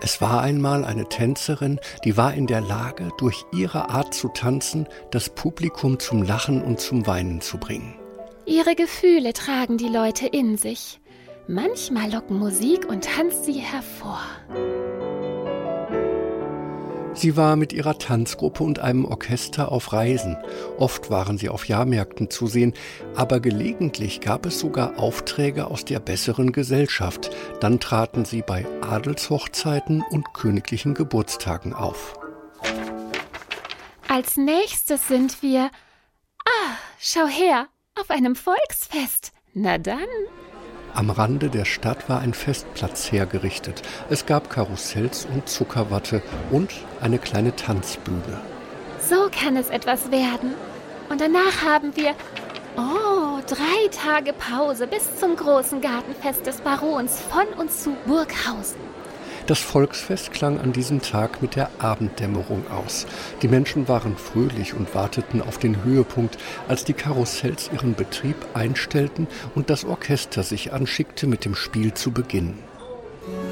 Es war einmal eine Tänzerin, die war in der Lage, durch ihre Art zu tanzen, das Publikum zum Lachen und zum Weinen zu bringen. Ihre Gefühle tragen die Leute in sich. Manchmal locken Musik und Tanz sie hervor. Sie war mit ihrer Tanzgruppe und einem Orchester auf Reisen. Oft waren sie auf Jahrmärkten zu sehen, aber gelegentlich gab es sogar Aufträge aus der besseren Gesellschaft. Dann traten sie bei Adelshochzeiten und königlichen Geburtstagen auf. Als nächstes sind wir... schau her, auf einem Volksfest. Na dann... Am Rande der Stadt war ein Festplatz hergerichtet. Es gab Karussells und Zuckerwatte und eine kleine Tanzbühne. So kann es etwas werden. Und danach haben wir, 3 Tage Pause bis zum großen Gartenfest des Barons von und zu Burghausen. Das Volksfest klang an diesem Tag mit der Abenddämmerung aus. Die Menschen waren fröhlich und warteten auf den Höhepunkt, als die Karussells ihren Betrieb einstellten und das Orchester sich anschickte, mit dem Spiel zu beginnen.